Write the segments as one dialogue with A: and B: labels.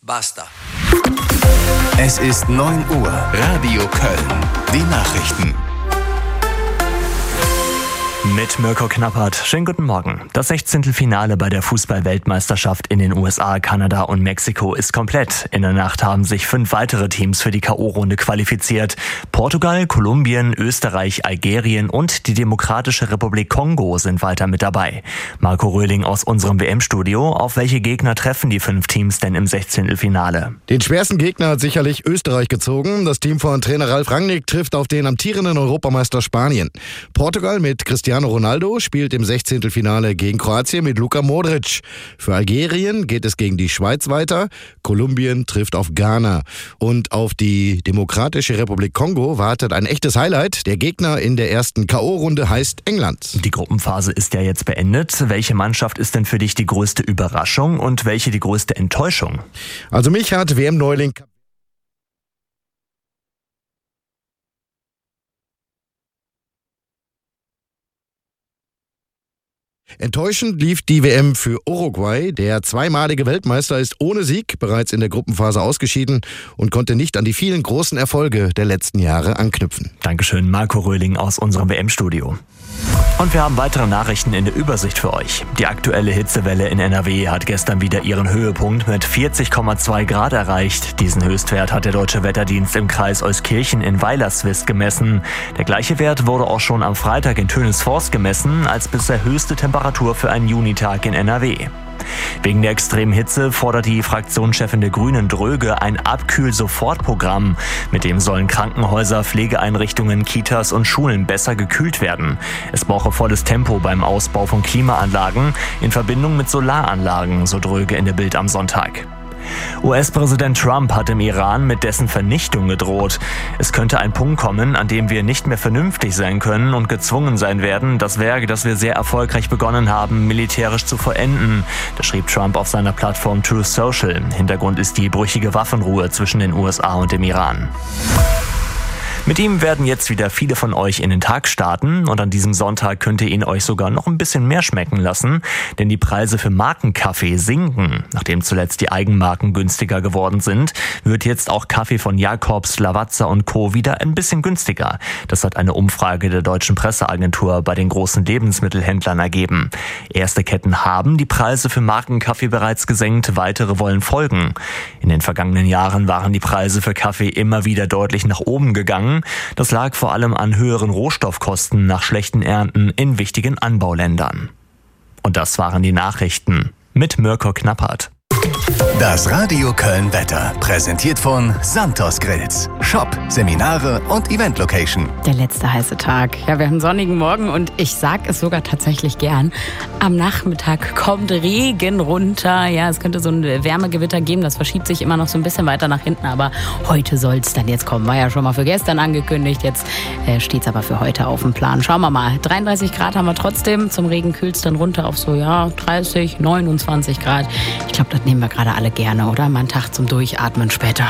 A: Basta.
B: Es ist 9 Uhr. Radio Köln. Die Nachrichten.
C: Mit Mirko Knappert. Schönen guten Morgen. Das 16. Finale bei der Fußball-Weltmeisterschaft in den USA, Kanada und Mexiko ist komplett. In der Nacht haben sich 5 weitere Teams für die K.O.-Runde qualifiziert. Portugal, Kolumbien, Österreich, Algerien und die Demokratische Republik Kongo sind weiter mit dabei. Marco Röhling aus unserem WM-Studio. Auf welche Gegner treffen die 5 Teams denn im 16. Finale?
D: Den schwersten Gegner hat sicherlich Österreich gezogen. Das Team von Trainer Ralf Rangnick trifft auf den amtierenden Europameister Spanien. Portugal mit Cristiano Ronaldo spielt im 16. Finale gegen Kroatien mit Luka Modric. Für Algerien geht es gegen die Schweiz weiter. Kolumbien trifft auf Ghana. Und auf die Demokratische Republik Kongo wartet ein echtes Highlight. Der Gegner in der ersten K.O.-Runde heißt England.
C: Die Gruppenphase ist ja jetzt beendet. Welche Mannschaft ist denn für dich die größte Überraschung und welche die größte Enttäuschung?
D: Also mich hat WM-Neuling Enttäuschend lief die WM für Uruguay. Der zweimalige Weltmeister ist ohne Sieg bereits in der Gruppenphase ausgeschieden und konnte nicht an die vielen großen Erfolge der letzten Jahre anknüpfen.
C: Dankeschön, Marco Röhling aus unserem WM-Studio. Und wir haben weitere Nachrichten in der Übersicht für euch. Die aktuelle Hitzewelle in NRW hat gestern wieder ihren Höhepunkt mit 40,2 Grad erreicht. Diesen Höchstwert hat der Deutsche Wetterdienst im Kreis Euskirchen in Weilerswist gemessen. Der gleiche Wert wurde auch schon am Freitag in Tönisvorst gemessen, als bisher höchste Temperatur für einen Junitag in NRW. Wegen der extremen Hitze fordert die Fraktionschefin der Grünen Dröge ein Abkühl-Sofort-Programm. Mit dem sollen Krankenhäuser, Pflegeeinrichtungen, Kitas und Schulen besser gekühlt werden. Es brauche volles Tempo beim Ausbau von Klimaanlagen in Verbindung mit Solaranlagen, so Dröge in der Bild am Sonntag. US-Präsident Trump hat im Iran mit dessen Vernichtung gedroht. Es könnte ein Punkt kommen, an dem wir nicht mehr vernünftig sein können und gezwungen sein werden, das Werk, das wir sehr erfolgreich begonnen haben, militärisch zu vollenden. Das schrieb Trump auf seiner Plattform Truth Social. Hintergrund ist die brüchige Waffenruhe zwischen den USA und dem Iran. Mit ihm werden jetzt wieder viele von euch in den Tag starten und an diesem Sonntag könnt ihr ihn euch sogar noch ein bisschen mehr schmecken lassen, denn die Preise für Markenkaffee sinken. Nachdem zuletzt die Eigenmarken günstiger geworden sind, wird jetzt auch Kaffee von Jacobs, Lavazza und Co. wieder ein bisschen günstiger. Das hat eine Umfrage der Deutschen Presseagentur bei den großen Lebensmittelhändlern ergeben. Erste Ketten haben die Preise für Markenkaffee bereits gesenkt, weitere wollen folgen. In den vergangenen Jahren waren die Preise für Kaffee immer wieder deutlich nach oben gegangen. Das lag vor allem an höheren Rohstoffkosten nach schlechten Ernten in wichtigen Anbauländern. Und das waren die Nachrichten mit Mirko Knappert.
B: Das Radio Köln Wetter, präsentiert von Santos Grills. Shop, Seminare und Event-Location.
E: Der letzte heiße Tag. Ja, wir haben einen sonnigen Morgen und ich sag es sogar tatsächlich gern. Am Nachmittag kommt Regen runter. Ja, es könnte so ein Wärmegewitter geben. Das verschiebt sich immer noch so ein bisschen weiter nach hinten. Aber heute soll es dann jetzt kommen. War ja schon mal für gestern angekündigt. Jetzt steht es aber für heute auf dem Plan. Schauen wir mal. 33 Grad haben wir trotzdem. Zum Regen kühlt es dann runter auf so 30, 29 Grad. Ich glaube, das nehmen wir gerade alle gerne, oder? Mal einen Tag zum Durchatmen später.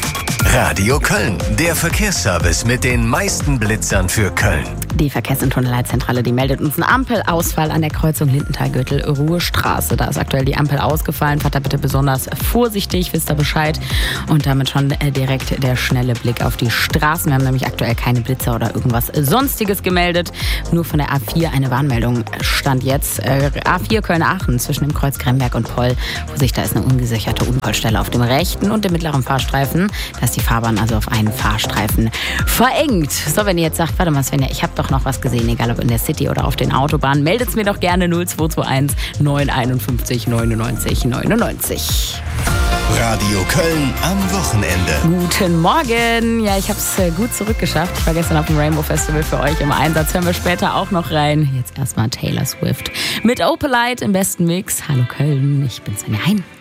B: Radio Köln, der Verkehrsservice mit den meisten Blitzern für Köln.
E: Die Verkehrs- und Tunnelleitzentrale, die meldet uns einen Ampelausfall an der Kreuzung Lindenthal-Gürtel-Ruhestraße. Da ist aktuell die Ampel ausgefallen. Fahrt da bitte besonders vorsichtig, wisst ihr Bescheid. Und damit schon direkt der schnelle Blick auf die Straßen. Wir haben nämlich aktuell keine Blitzer oder irgendwas Sonstiges gemeldet. Nur von der A4 eine Warnmeldung stand jetzt. A4 Köln-Aachen zwischen dem Kreuz Gremberg und Poll. Vorsicht, da ist eine ungesicherte Unfallstelle auf dem rechten und dem mittleren Fahrstreifen. Da ist die Fahrbahn also auf einen Fahrstreifen verengt. So, wenn ihr jetzt sagt, warte mal Svenja, ich habe doch noch was gesehen, egal ob in der City oder auf den Autobahnen, meldet es mir doch gerne 0221 951 99 99.
B: Radio Köln am Wochenende.
E: Guten Morgen. Ja, ich habe es gut zurückgeschafft. Ich war gestern auf dem Rainbow Festival für euch im Einsatz. Hören wir später auch noch rein. Jetzt erstmal Taylor Swift mit Opalite im besten Mix. Hallo Köln, ich bin Svenja Hein.